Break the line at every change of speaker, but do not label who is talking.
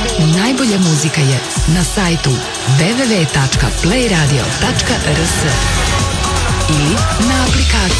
Najbolja muzika je na sajtu www.playradio.rs ili na aplikaciji